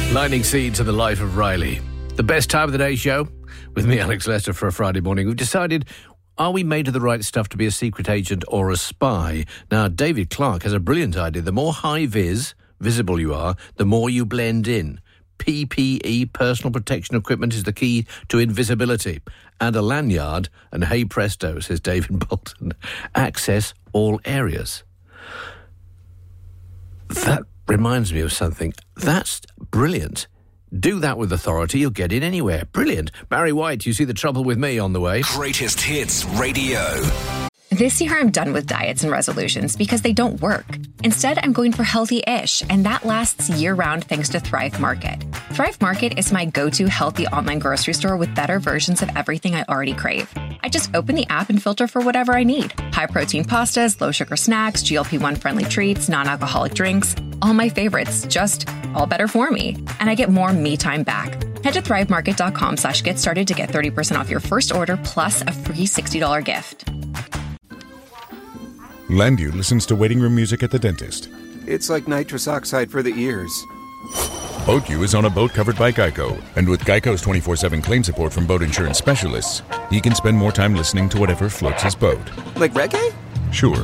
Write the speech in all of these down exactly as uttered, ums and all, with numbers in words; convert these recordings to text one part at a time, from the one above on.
Lightning seed to the life of Riley. The best time of the day show with me, Alex Lester, for a Friday morning. We've decided, are we made of the right stuff to be a secret agent or a spy? Now, David Clark has a brilliant idea. The more high-vis, visible you are, the more you blend in. P P E, personal protection equipment, is the key to invisibility. And a lanyard, and hey presto, says David Bolton, access all areas. That reminds me of something. That's brilliant. Do that with authority, you'll get in anywhere. Brilliant. Barry White, you see the trouble with me on the way. Greatest Hits Radio. This year I'm done with diets and resolutions because they don't work. Instead, I'm going for healthy-ish, and that lasts year-round thanks to Thrive Market. Thrive Market is my go-to healthy online grocery store with better versions of everything I already crave. I just open the app and filter for whatever I need. High-protein pastas, low-sugar snacks, G L P one friendly treats, non-alcoholic drinks. All my favorites, just all better for me. And I get more me time back. Head to thrivemarket.com slash get started to get thirty percent off your first order plus a free sixty dollars gift. Landu listens to waiting room music at the dentist. It's like nitrous oxide for the ears. BoatU is on a boat covered by Geico, and with Geico's twenty-four seven claim support from boat insurance specialists, he can spend more time listening to whatever floats his boat. Like reggae? Sure.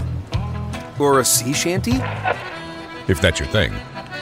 Or a sea shanty? If that's your thing.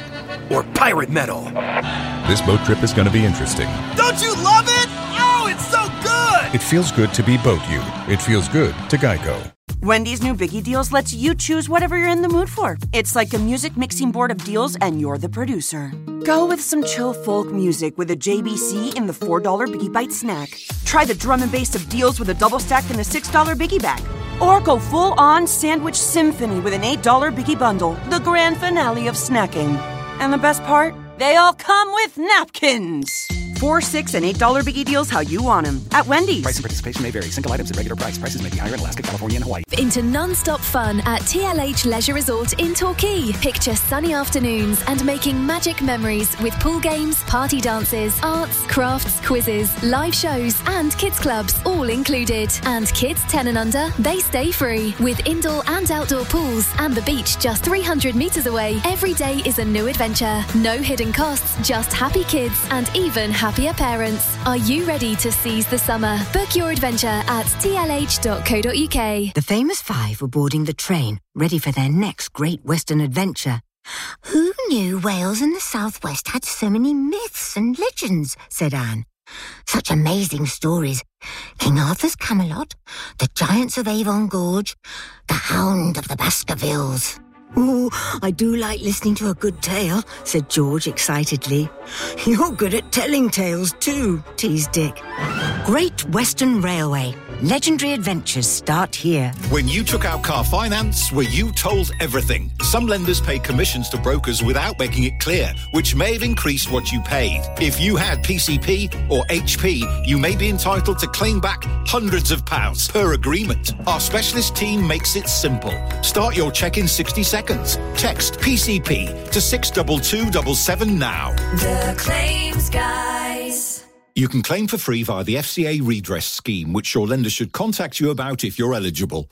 Or pirate metal? This boat trip is going to be interesting. Don't you love it? Oh, it's so good! It feels good to be BoatU. It feels good to Geico. Wendy's new Biggie Deals lets you choose whatever you're in the mood for. It's like a music mixing board of deals, and you're the producer. Go with some chill folk music with a J B C in the four dollar Biggie Bite snack. Try the drum and bass of deals with a double stack in the six dollar Biggie Bag. Or go full-on sandwich symphony with an eight dollar Biggie Bundle, the grand finale of snacking. And the best part? They all come with napkins. Four, six, and eight dollar Biggie Deals how you want them at Wendy's. Price and participation may vary. Single items at regular price. Prices may be higher in Alaska, California, and Hawaii. Into non-stop fun at T L H Leisure Resort in Torquay. Picture sunny afternoons and making magic memories with pool games, party dances, arts, crafts, quizzes, live shows, and kids clubs, all included. And kids ten and under, they stay free with indoor and outdoor pools and the beach just three hundred metres away. Every day is a new adventure. No hidden costs, just happy kids and even happier parents. Are you ready to seize the summer? Book your adventure at t l h dot co dot u k. The famous five were boarding the train, ready for their next great western adventure. Who knew Wales and the southwest had so many myths and legends, said Anne. Such amazing stories. King Arthur's Camelot, the Giants of Avon Gorge, the Hound of the Baskervilles. Oh, I do like listening to a good tale, said George excitedly. You're good at telling tales too, teased Dick. Great Western Railway. Legendary adventures start here. When you took out car finance, were you told everything? Some lenders pay commissions to brokers without making it clear, which may have increased what you paid. If you had P C P or H P, you may be entitled to claim back hundreds of pounds per agreement. Our specialist team makes it simple. Start your check in sixty seconds. Text P C P to six two two seven seven now. The Claims Guys. You can claim for free via the F C A redress scheme, which your lender should contact you about if you're eligible.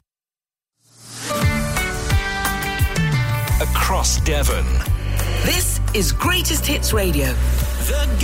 Across Devon. This is Greatest Hits Radio. The